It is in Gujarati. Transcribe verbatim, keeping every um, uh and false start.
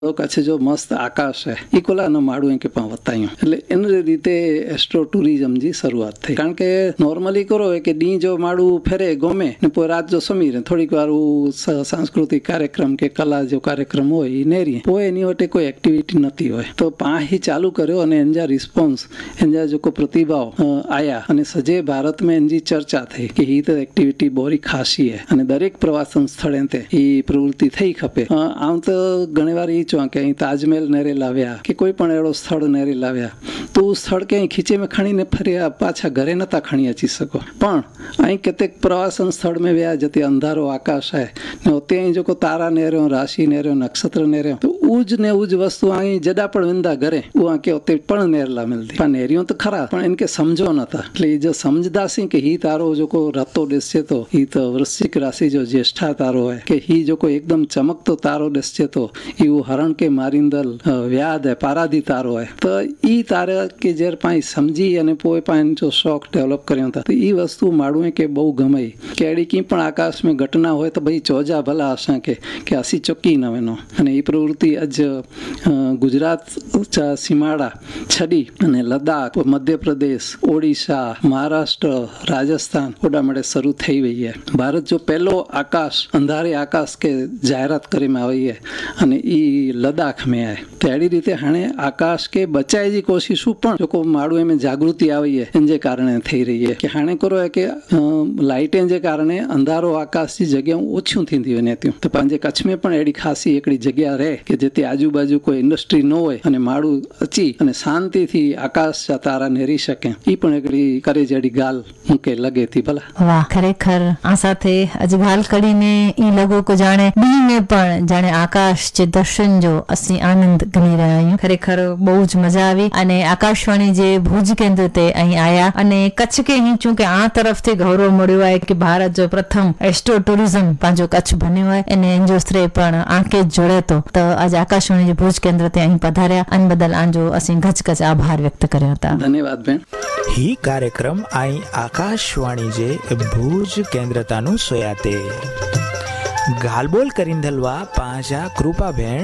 કચ્છ જો મસ્ત આકાશ છે એ કોલાનો માળું કે પણ વતાયું એટલે એની રીતે એસ્ટ્રો ટુરિઝમ જી શરૂઆત થઈ. કારણ કે નોર્મલી કરો કે ડી જો માળું ફેરે ગમે ને પોઈ રાત જો સમીરે થોડીક વાર સાંસ્કૃતિક કાર્યક્રમ કે કલા જો કાર્યક્રમ હોય એ નેરી પોઈ એની વટે કોઈ એક્ટિવિટી નથી હોય તો પાહી ચાલુ કર્યો અને એના રિસ્પોન્સ એના જો કોઈ પ્રતિભાવ આયા અને સજે ભારતમાં એની ચર્ચા થઈ કે એ તો એક્ટિવિટી બોરી ખાસી હે અને દરેક પ્રવાસન સ્થળે તે એ પ્રવૃત્તિ થઈ ખપે. આમ તો ઘણી વાર એ કે અહીં તાજમહેલ નેરે લાવ્યા કે કોઈ પણ એવો સ્થળ નેરે લાવ્યા તો સ્થળ કે અહીં ખીચે મેં ખણીને ફર્યા પાછા ઘરે નતા ખણી અચી શકો પણ અહીં કેતેક પ્રવાસન સ્થળ મેં વ્યા જતી અંધારો આકાશ હે ને ઓતે અહીં જો તારા નેર્યો રાશિ નેર્યો નક્ષત્ર નેર્યો તો ઉજ ને ઉજ વસ્તુ અહીં જડા પણ વિંદા ઘરે वो आके ओते पण नेरला मिलती पण नेरियो तो खरा पण इनके समझो नता એટલે એ જો સમજદાસી કે હી તારો જો કો રતો દેશ છે તો ઈ તો વૃશ્ચિક રાશિ જો જ્યેષ્ઠા તારો હે કે હી જો કોઈ એકદમ ચમકતો તારો દેશ છે તો ઈ હરણ કે મારિંદલ વ્યાદ હે પારાદી તારો હે તો ઈ તારા કે જેર પાઈ સમજી અને પોય પાઈ જો શોખ ડેવલપ કર્યો હતા તો ઈ વસ્તુ માડું કે બહુ ગમે કેડી કી પણ આકાશ में ઘટના હોય તો ભાઈ ચોજા ભલા આશા કે કે અસી ચોકી નવેનો અને ઈ પ્રવૃત્તિ આજ ગુજરાત સીમાડા છડી અને લદ્દાખ મધ્યપ્રદેશ ઓડિશા મહારાષ્ટ્ર રાજસ્થાન ઓડા મળે શરૂ થઈ ગઈ છે. ભારત જો પહેલો આકાશ અંધારે આકાશ કે જાહેરાત કરવામાં આવી છે અને ઈ લદ્દાખ में है तेड़ी रीते हाणे आकाश के बचाए जी कोशिशों पण जो को माड़ू में जागृति आई है इन जे कारणे થઈ રહી है कि हाणे करो है कि लाइटें जे कारणे अंधारो आकाश की जगह ओछी थींदी वने थी तो पंहिंजे कच्छ में पण एड़ी खासी एकड़ी जगह रहे कि जेते आजूबाजू कोई इंडस्ट्री न होय અને માળું અચી અને શાંતિથી આકાશ તારા નેરી શકે ઈ પણ એકડી કરે જેડી ગાલ મુકે લગે થી ભલા. વાહ, ખરેખર આ સાથે અજ ગાલ કડીને ઈ લગો કો જાણે ડી મે પણ જાણે આકાશ જે દર્શન જો અસી આનંદ ગણી રહ્યા આયું. ખરેખર બહુ જ મજા આવી અને આકાશવાણી જે ભુજ કેન્દ્ર તે અહીં આયા અને કચ્છ કે અહીં ચૂંકે આ તરફથી ગૌરવ મળ્યું હોય કે ભારત જો પ્રથમ એસ્ટ્રો ટુરિઝમ પાંજો કચ્છ બન્યો હોય એને એન્જો શ્રેય પણ આંકે જ જોડે તો તો આજ આકાશવાણી જે ભુજ કેન્દ્ર તે અહીં પધાર્યા અન બદલ આંજો અસી ગચગચ આભાર વ્યક્ત કર્યો હતા. ધન્યવાદ બેન. ही कार्यक्रम आई आकाशवाणी जे भूज केंद्रतानु सोयाते गालबोल करींदलवा पांचा कृपा बेन